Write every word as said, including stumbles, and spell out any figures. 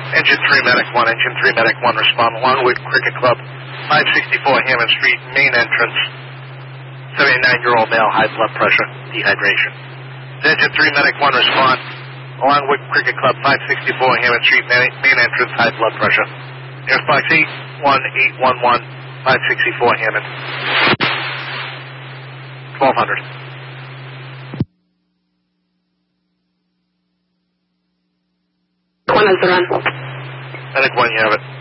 Engine three, Medic one, Engine three, Medic one, respond. Longwood Cricket Club, five sixty-four Hammond Street, main entrance. seventy-nine-year-old male, high blood pressure, dehydration. Engine three, Medic one, respond. Longwood Cricket Club, five sixty-four Hammond Street, main, main entrance, high blood pressure. Airfox eight one eight one one, five sixty-four Hammond. twelve hundred. One is the run. Medic one, you have it.